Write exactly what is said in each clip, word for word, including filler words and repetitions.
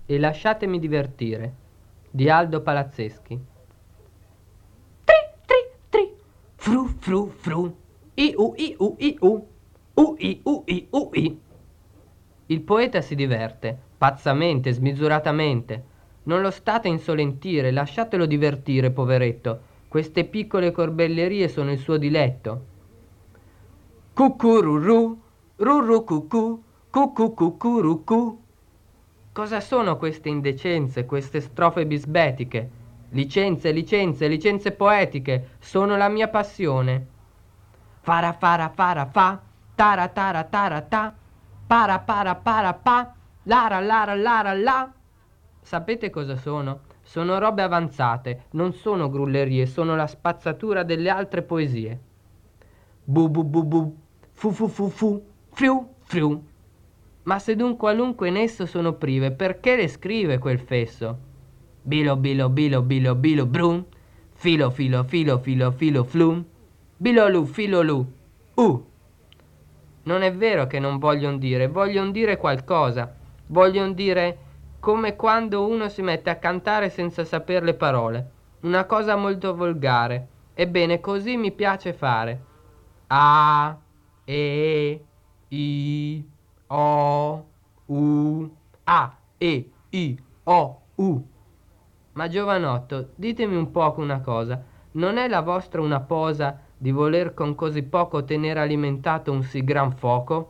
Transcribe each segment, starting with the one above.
E lasciatemi divertire di Aldo Palazzeschi. Tri, tri, tri, fru, fru, fru, iu, iu, iu, ui, ui, ui. Il poeta si diverte, pazzamente, smisuratamente. Non lo state a insolentire, lasciatelo divertire, poveretto. Queste piccole corbellerie sono il suo diletto. Cucururù, rurru cucù, cucù cucurucù. Cosa sono queste indecenze, queste strofe bisbetiche? Licenze, licenze, licenze poetiche, sono la mia passione. Fara fara fara fa, tara tara tara ta, para para para pa, lara lara lara la. Sapete cosa sono? Sono robe avanzate, non sono grullerie, sono la spazzatura delle altre poesie. Bu bu bu bu, fu fu fu fu, friu friu. Ma se d'un qualunque nesso sono prive, perché le scrive quel fesso? Bilo bilo bilo bilo bilo brum, filo filo filo filo filo flum, bilolu filolu, uh. Non è vero che non voglion dire, voglion dire qualcosa. Voglion dire come quando uno si mette a cantare senza saper le parole. Una cosa molto volgare. Ebbene, così mi piace fare. A, E, I, O, U, A, E, I, O, U. Ma giovanotto, ditemi un poco una cosa. Non è la vostra una posa di voler con così poco tenere alimentato un sì gran fuoco?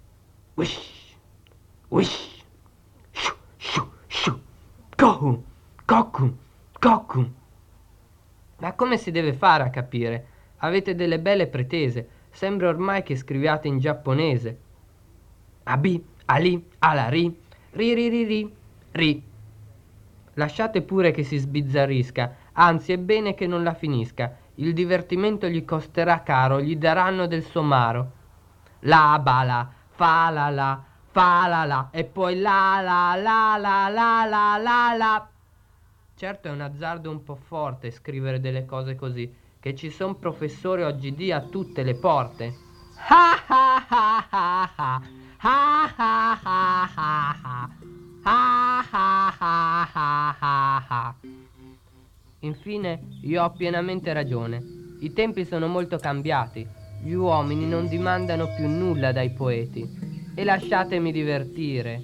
Wish, wish, shu, shu, shu, cocu, cocu, cocu. Ma come si deve fare a capire? Avete delle belle pretese. Sembra ormai che scriviate in giapponese. Abi, ali, ala ri, ri ri ri ri, ri. Lasciate pure che si sbizzarrisca, anzi è bene che non la finisca. Il divertimento gli costerà caro, gli daranno del somaro. La bala, fa la la, fa la la, e poi la la la la la la la la. Certo è un azzardo un po' forte scrivere delle cose così, che ci son professori oggidì a tutte le porte. Ha ha ha ha ha, ha ha ha ha ha, ha ha ha ha ha ha. Infine, io ho pienamente ragione. I tempi sono molto cambiati. Gli uomini non dimandano più nulla dai poeti. E lasciatemi divertire.